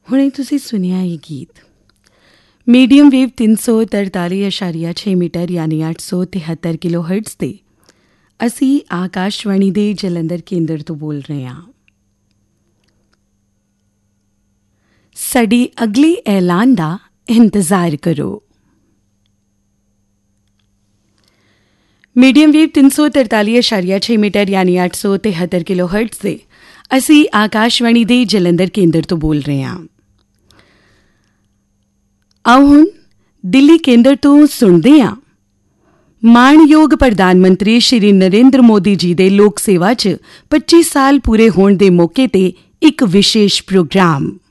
ਹੁਣੇ ਤੁਸੀਂ ਸੁਣਿਆ ਇਹ ਗੀਤ ਮੀਡੀਅਮ ਵੇਵ 343.6 ਮੀਟਰ ਯਾਨੀ 873 ਕਿਲੋ ਹਰਟਜ਼ 'ਤੇ ਅਸੀਂ ਆਕਾਸ਼ਵਾਣੀ ਦੇ ਜਲੰਧਰ ਕੇਂਦਰ ਤੋਂ ਬੋਲ ਰਹੇ ਹਾਂ। ਸਾਡੀ ਅਗਲੀ ਐਲਾਨ ਦਾ ਇੰਤਜ਼ਾਰ ਕਰੋ। ਮੀਡੀਅਮ ਵੇਵ 343.6 ਮੀਟਰ ਯਾਨੀ 873 ਕਿਲੋ ਹਰਟਜ਼ 'ਤੇ ਅਸੀਂ ਆਕਾਸ਼ਵਾਣੀ ਦੇ ਜਲੰਧਰ ਕੇਂਦਰ ਤੋਂ ਬੋਲ ਰਹੇ ਹਾਂ। ਆਓ ਹੁਣ ਦਿੱਲੀ ਕੇਂਦਰ ਤੋਂ ਸੁਣਦੇ ਹਾਂ ਮਾਣਯੋਗ ਪ੍ਰਧਾਨ ਮੰਤਰੀ ਸ਼੍ਰੀ ਨਰਿੰਦਰ ਮੋਦੀ ਜੀ ਦੇ ਲੋਕ ਸੇਵਾ 'ਚ 25 ਸਾਲ ਪੂਰੇ ਹੋਣ ਦੇ ਮੌਕੇ ਤੇ ਇੱਕ ਵਿਸ਼ੇਸ਼ ਪ੍ਰੋਗਰਾਮ।